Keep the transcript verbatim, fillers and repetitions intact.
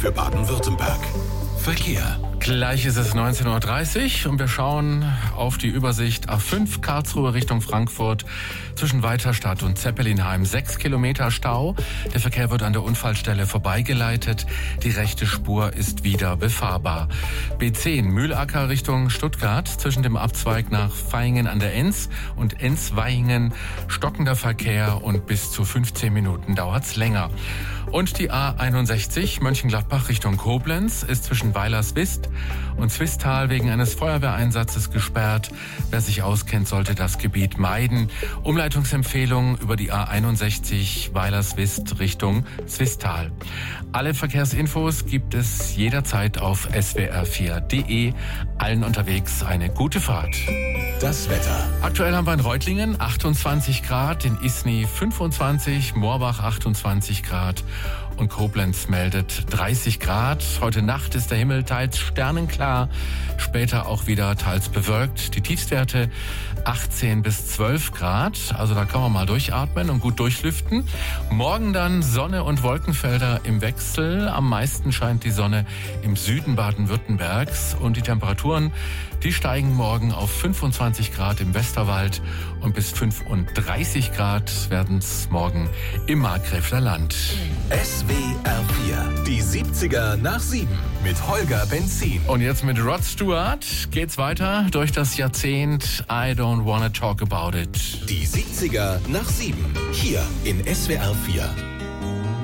für Baden-Württemberg. Verkehr. Gleich ist es neunzehn Uhr dreißig und wir schauen auf die Übersicht A fünf Karlsruhe Richtung Frankfurt zwischen Weiterstadt und Zeppelinheim. Sechs Kilometer Stau. Der Verkehr wird an der Unfallstelle vorbeigeleitet. Die rechte Spur ist wieder befahrbar. B zehn Mühlacker Richtung Stuttgart zwischen dem Abzweig nach Vaihingen an der Enz und Enz-Vaihingen stockender Verkehr und bis zu fünfzehn Minuten dauert's länger. Und die A einundsechzig Mönchengladbach Richtung Koblenz ist zwischen Weilerswist und Zwistal wegen eines Feuerwehreinsatzes gesperrt. Wer sich auskennt, sollte das Gebiet meiden. Umleitungsempfehlung über die A einundsechzig Weilerswist Richtung Zwistal. Alle Verkehrsinfos gibt es jederzeit auf s w r vier punkt d e. Allen unterwegs eine gute Fahrt. Das Wetter. Aktuell haben wir in Reutlingen achtundzwanzig Grad, in Isny fünfundzwanzig, Moorbach achtundzwanzig Grad und Koblenz meldet dreißig Grad. Heute Nacht ist der Himmel teils sternenklar, später auch wieder teils bewölkt. Die Tiefstwerte achtzehn bis zwölf Grad, also da kann man mal durchatmen und gut durchlüften. Morgen dann Sonne und Wolkenfelder im Wechsel. Am meisten scheint die Sonne im Süden Baden-Württembergs und die Temperaturen, die steigen morgen auf fünfundzwanzig Grad im Westerwald und bis fünfunddreißig Grad werden es morgen im Markgräfler Land. S W R vier, die siebziger nach sieben mit Holger Benzin. Und jetzt mit Rod Stewart geht's weiter durch das Jahrzehnt I Don't Wanna Talk About It. Die siebziger nach sieben, hier in S W R vier.